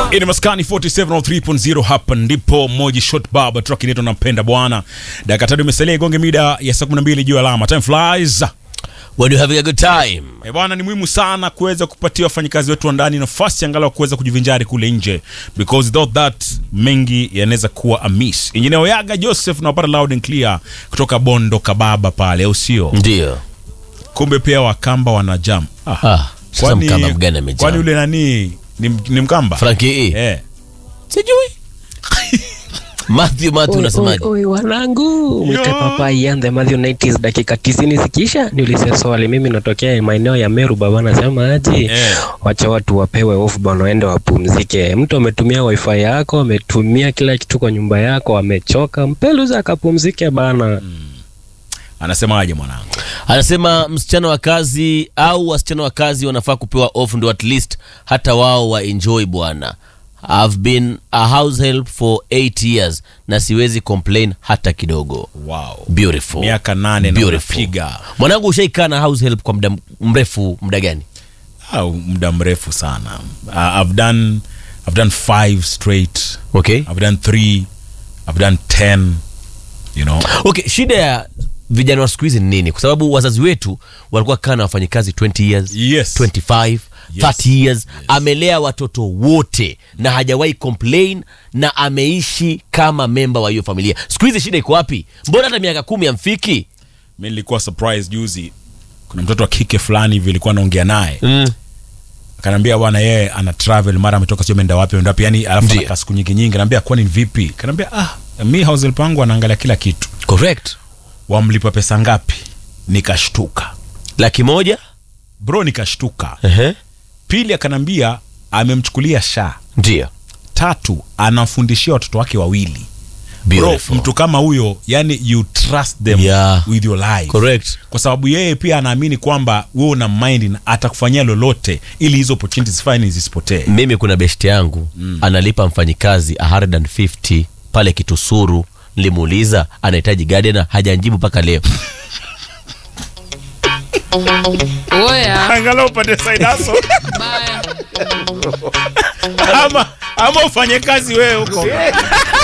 Ini maskani 4703.0 hapa ndipo Moji Shot Baba truck inaitwa nampenda bwana. Dakika 3 imesalia igonge mida ya saa 12 juu alama. Time flies. When you having a good time. Bwana, ni muhimu sana kuweza kupatia wafanyikazi wetu wa ndani nafasi angalau kuweza kujivinjari kule nje, because without that mengi yanaweza kuwa amiss. Engineer Yaga Joseph na wapata loud and clear kutoka Bondo Kababa pale, au sio? Ndio. Kumbe pia Wakamba wana jam. Sasa Mkamba mgani amejam? Kwani yule nani ni Mkamba? Frankie. Sijui. Matthew unasemaje? Oi wanangu, mwite papa ianze Matthew 90s dakika 90 zikisha niulize swali. Mimi natokea maeneo ya Meru baba, nasema aje? Wacha watu wapewe off bwana, waende wapumzike. Mtu ametumia wifi yako, ametumia kila kitu kwa nyumba yako, amechoka, mpeluza akapumzike bana. Anasemaje mwanangu? Anasema msichana wa kazi au wasichana wa kazi wanafaa kupewa off ndio at least hata wao wa enjoy bwana. I've been a house help for 8 years na siwezi complain hata kidogo. Wow. Beautiful. Miaka 8 na unapiga. Mwanangu, ushaikaa na house help kwa muda mrefu, muda gani? Muda mrefu sana. I've done 5 straight. Okay. I've done 3. I've done 10. You know. Okay, shida ya vijana wa siku hizi ni nini? Kwa sababu wazazi wetu walikuwa kana wafanyikazi 20 years, yes. 25, 30 years. Amelea watoto wote na hajawahi complain na ameishi kama member wa hiyo familia. Siku hizi shida iko wapi? Mbona hata miaka 10 amfiki? Mimi nilikuwa surprised juzi. Kuna mtoto wa kike fulani hivi nilikuwa naongea naye. Akaniambia bwana yeye ana travel, mara ametoka sio ameenda wapi, yani alafu anakaa siku nyingi. Ananiambia kwani vipi? Akaniambia mimi house help wangu anaangalia kila kitu. Correct. Wamlipa pesa ngapi? Nikashtuka. 100,000? Bro, nikashtuka. Pili akanambia amemchukulia SHA. Ndio. 3 anafundishia watoto wake 2. Beautiful. Bro, mtu kama huyo, yani you trust them with your life. Correct. Kwa sababu yeye pia anaamini kwamba wewe una mind na atakufanyia lolote ili hizo opportunities fine zisipotee. Mimi kuna best yangu analipa mfanyikazi 150 pale Kitusuru. Nilimuuliza anahitaji gardener, hajanjibu mpaka leo. Oya. Angalau upate side hustle. Bye. ama ufanye kazi wewe huko.